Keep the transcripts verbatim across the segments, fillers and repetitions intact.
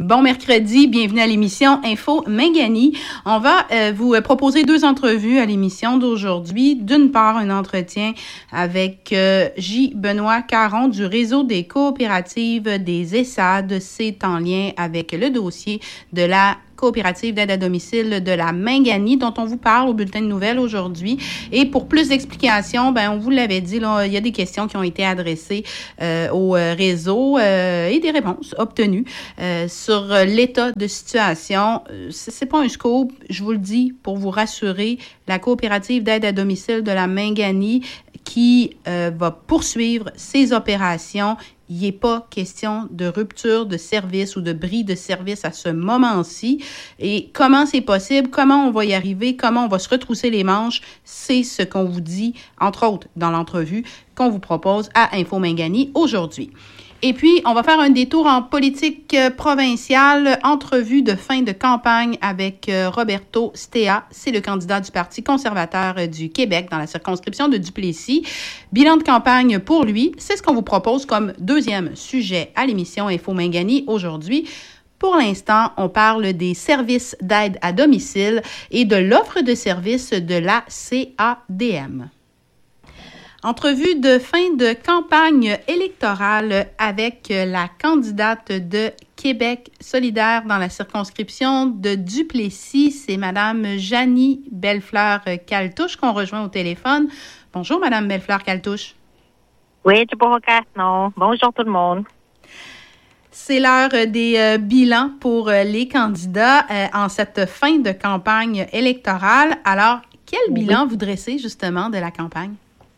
Bon mercredi, bienvenue à l'émission Info Mingani. On va euh, vous proposer deux entrevues à l'émission d'aujourd'hui. D'une part, un entretien avec euh, J. Benoît Caron du réseau des coopératives des ESSAD. C'est en lien avec le dossier de la coopérative d'aide à domicile de la Mingani, dont on vous parle au bulletin de nouvelles aujourd'hui. Et pour plus d'explications, ben on vous l'avait dit, là, il y a des questions qui ont été adressées euh, au réseau euh, et des réponses obtenues euh, sur l'état de situation. C'est, c'est pas un scoop, je vous le dis pour vous rassurer, la coopérative d'aide à domicile de la Mingani qui euh, va poursuivre ses opérations. Il n'est pas question de rupture de service ou de bris de service à ce moment-ci. Et comment c'est possible, comment on va y arriver, comment on va se retrousser les manches, c'est ce qu'on vous dit, entre autres, dans l'entrevue qu'on vous propose à Info Mingani aujourd'hui. Et puis, on va faire un détour en politique provinciale, entrevue de fin de campagne avec Roberto Stea. C'est le candidat du Parti conservateur du Québec dans la circonscription de Duplessis. Bilan de campagne pour lui, c'est ce qu'on vous propose comme deuxième sujet à l'émission Info Mingani aujourd'hui. Pour l'instant, on parle des services d'aide à domicile et de l'offre de services de la C A D M. Entrevue de fin de campagne électorale avec la candidate de Québec solidaire dans la circonscription de Duplessis. C'est Mme Janie Bellefleur-Caltouche qu'on rejoint au téléphone. Bonjour, Mme Bellefleur-Caltouche. Oui, tu pourras non. Bonjour tout le monde. C'est l'heure des euh, bilans pour euh, les candidats euh, en cette fin de campagne électorale. Alors, quel oui. bilan vous dressez justement de la campagne?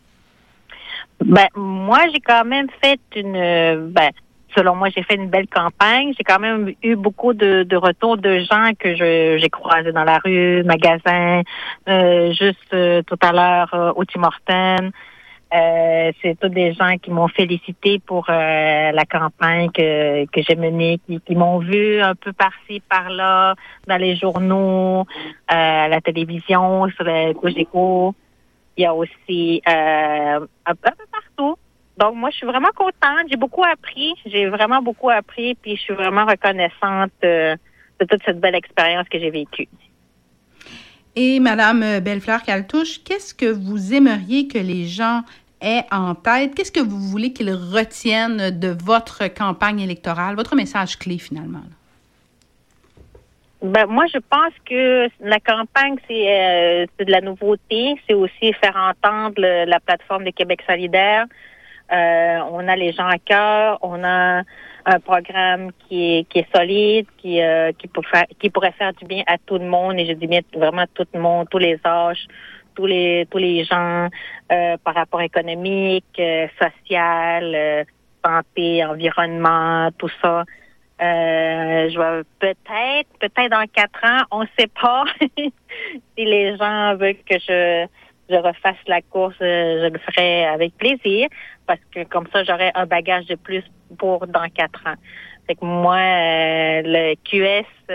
Ben, moi, j'ai quand même fait une, ben, selon moi, j'ai fait une belle campagne. J'ai quand même eu beaucoup de, de retours de gens que je, j'ai croisés dans la rue, magasins, euh, juste euh, tout à l'heure euh, au Tim Hortons. Euh, c'est tous des gens qui m'ont félicité pour euh, la campagne que, que j'ai menée, qui, qui m'ont vu un peu par-ci, par-là, dans les journaux, euh, à la télévision, sur la Cogeco. Il y a aussi euh, un peu partout. Donc, moi, je suis vraiment contente. J'ai beaucoup appris. J'ai vraiment beaucoup appris. Puis, je suis vraiment reconnaissante euh, de toute cette belle expérience que j'ai vécue. Et Mme Bellefleur-Caltouche, qu'est-ce que vous aimeriez que les gens aient en tête? Qu'est-ce que vous voulez qu'ils retiennent de votre campagne électorale, votre message clé, finalement? Ben, moi, je pense que la campagne, c'est, euh, c'est de la nouveauté. C'est aussi faire entendre le, la plateforme de Québec solidaire. Euh, on a les gens à cœur. On a un programme qui est, qui est solide, qui, euh, qui, pour faire, qui pourrait faire du bien à tout le monde. Et je dis bien vraiment tout le monde, tous les âges, tous les, tous les gens, euh, par rapport économique, euh, social, euh, santé, environnement, tout ça. Euh, je vais peut-être, peut-être dans quatre ans, on ne sait pas si les gens veulent que je, je refasse la course, je le ferai avec plaisir parce que comme ça, j'aurai un bagage de plus pour dans quatre ans. Fait que moi, euh, le Q S